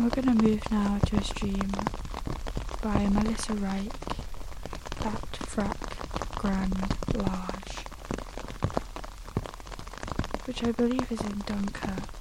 We're going to move now to a stream by Melissa Reich, That Frack Grand Large, which I believe is in Dunkirk.